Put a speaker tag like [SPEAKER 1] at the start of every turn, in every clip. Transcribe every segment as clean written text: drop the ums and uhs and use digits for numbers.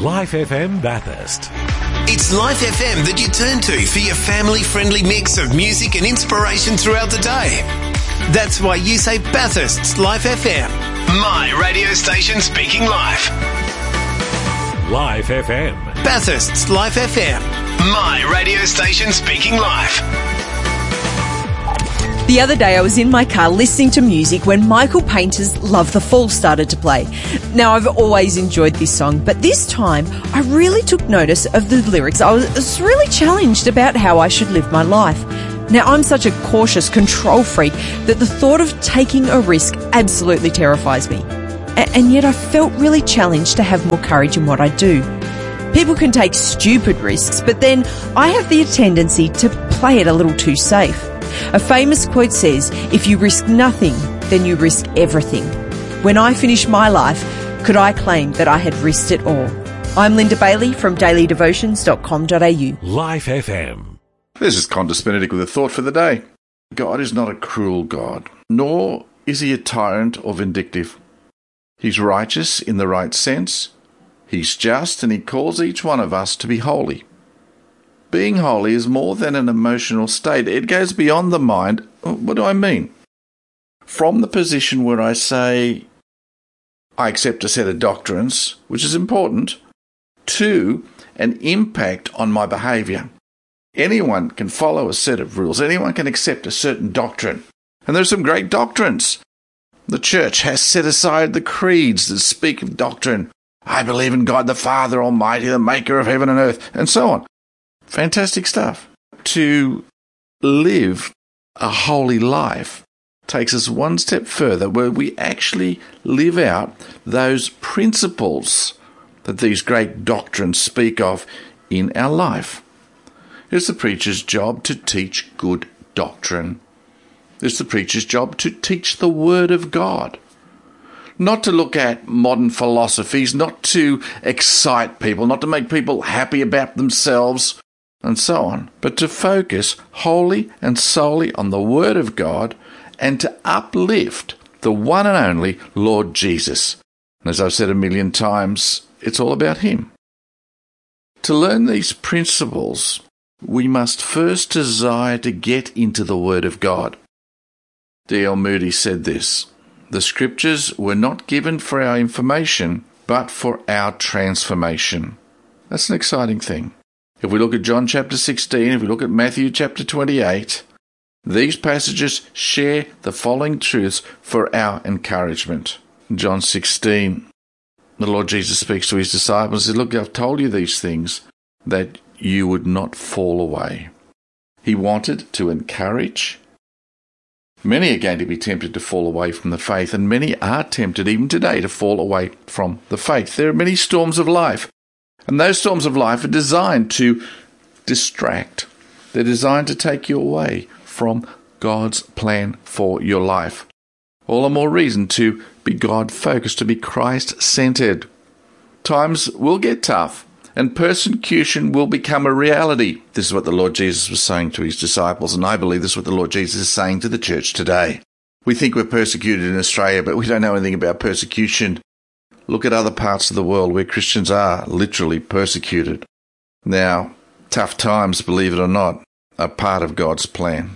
[SPEAKER 1] Life FM Bathurst.
[SPEAKER 2] It's Life FM that you turn to for your family-friendly mix of music and inspiration throughout the day. That's why you say Bathurst's Life FM. My radio station speaking life.
[SPEAKER 1] Life FM.
[SPEAKER 2] Bathurst's Life FM. My radio station speaking life.
[SPEAKER 3] The other day I was in my car listening to music when Michael Painter's Love the Fall started to play. Now, I've always enjoyed this song, but this time I really took notice of the lyrics. I was really challenged about how I should live my life. Now, I'm such a cautious control freak that the thought of taking a risk absolutely terrifies me. And yet I felt really challenged to have more courage in what I do. People can take stupid risks, but then I have the tendency to play it a little too safe. A famous quote says, if you risk nothing, then you risk everything. When I finish my life, could I claim that I had risked it all? I'm Linda Bailey from dailydevotions.com.au.
[SPEAKER 1] Life FM.
[SPEAKER 4] This is Qantas Benedict with a thought for the day. God is not a cruel God, nor is he a tyrant or vindictive. He's righteous in the right sense. He's just, and he calls each one of us to be holy. Being holy is more than an emotional state. It goes beyond the mind. What do I mean? From the position where I say, I accept a set of doctrines, which is important, to an impact on my behaviour. Anyone can follow a set of rules. Anyone can accept a certain doctrine. And there are some great doctrines. The church has set aside the creeds that speak of doctrine. I believe in God the Father Almighty, the maker of heaven and earth, and so on. Fantastic stuff. To live a holy life takes us one step further, where we actually live out those principles that these great doctrines speak of in our life. It's the preacher's job to teach good doctrine. It's the preacher's job to teach the Word of God. Not to look at modern philosophies, not to excite people, not to make people happy about themselves, and so on, but to focus wholly and solely on the Word of God and to uplift the one and only Lord Jesus. And as I've said a million times, it's all about Him. To learn these principles, we must first desire to get into the Word of God. D.L. Moody said this, "The Scriptures were not given for our information, but for our transformation." That's an exciting thing. If we look at John chapter 16, if we look at Matthew chapter 28, these passages share the following truths for our encouragement. In John 16, the Lord Jesus speaks to his disciples and says, "Look, I've told you these things that you would not fall away." He wanted to encourage. Many are going to be tempted to fall away from the faith, and many are tempted even today to fall away from the faith. There are many storms of life. And those storms of life are designed to distract. They're designed to take you away from God's plan for your life. All the more reason to be God-focused, to be Christ-centered. Times will get tough, and persecution will become a reality. This is what the Lord Jesus was saying to his disciples, and I believe this is what the Lord Jesus is saying to the church today. We think we're persecuted in Australia, but we don't know anything about persecution. Look at other parts of the world where Christians are literally persecuted. Now, tough times, believe it or not, are part of God's plan.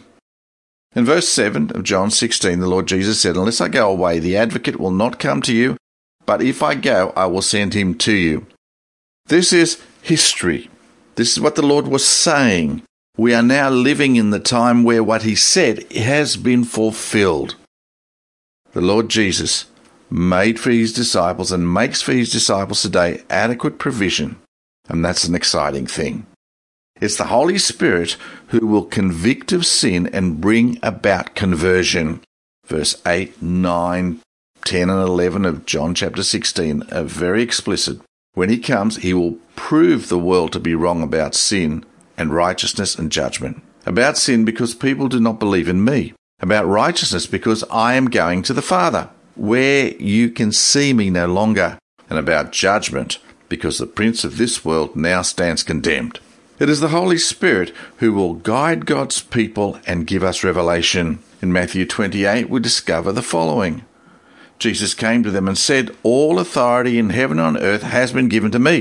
[SPEAKER 4] In verse 7 of John 16, the Lord Jesus said, "Unless I go away, the advocate will not come to you, but if I go, I will send him to you." This is history. This is what the Lord was saying. We are now living in the time where what he said has been fulfilled. The Lord Jesus made for his disciples and makes for his disciples today adequate provision, and that's an exciting thing. It's the Holy Spirit who will convict of sin and bring about conversion. Verse 8, 9, 10 and 11 of John chapter 16 are very explicit. When he comes, he will prove the world to be wrong about sin and righteousness and judgment. About sin because people do not believe in me. About righteousness because I am going to the Father, where you can see me no longer. And about judgment because the prince of this world now stands condemned. It is the Holy Spirit who will guide God's people and give us revelation. In Matthew 28, we discover the following. Jesus came to them and said, "All authority in heaven and on earth has been given to me.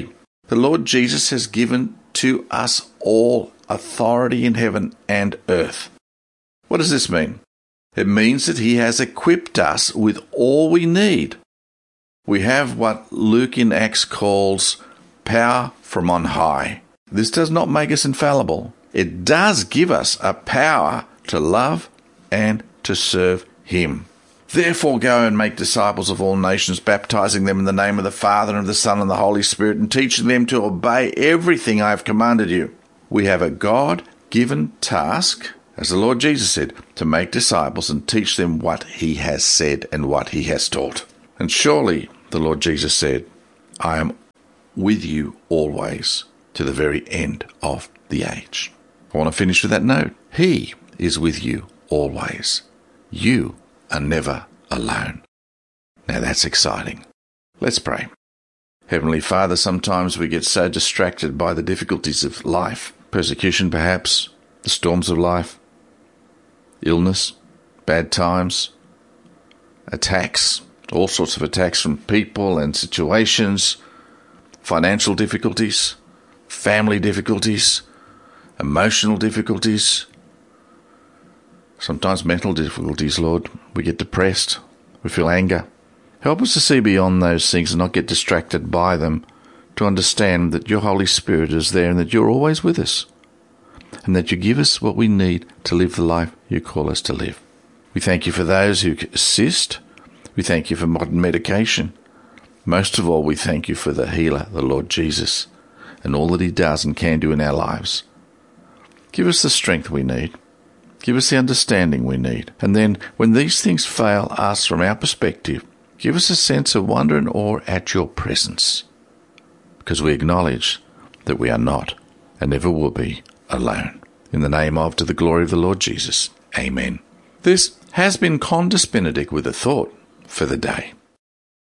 [SPEAKER 4] The Lord Jesus has given to us all authority in heaven and earth. What does this mean? It means that he has equipped us with all we need. We have what Luke in Acts calls power from on high. This does not make us infallible. It does give us a power to love and to serve him. Therefore go and make disciples of all nations, baptizing them in the name of the Father and of the Son and the Holy Spirit, and teaching them to obey everything I have commanded you. We have a God-given task, as the Lord Jesus said, to make disciples and teach them what he has said and what he has taught. And surely, the Lord Jesus said, I am with you always to the very end of the age. I want to finish with that note. He is with you always. You are never alone. Now that's exciting. Let's pray. Heavenly Father, sometimes we get so distracted by the difficulties of life, persecution perhaps, the storms of life, illness, bad times, attacks, all sorts of attacks from people and situations, financial difficulties, family difficulties, emotional difficulties, sometimes mental difficulties, Lord. We get depressed. We feel anger. Help us to see beyond those things and not get distracted by them, to understand that your Holy Spirit is there and that you're always with us, and that you give us what we need to live the life you call us to live. We thank you for those who assist. We thank you for modern medication. Most of all, we thank you for the healer, the Lord Jesus, and all that he does and can do in our lives. Give us the strength we need. Give us the understanding we need. And then, when these things fail us from our perspective, give us a sense of wonder and awe at your presence, because we acknowledge that we are not and never will be alone. In the name of, to the glory of the Lord Jesus. Amen. This has been Condus Benedict with a thought for the day.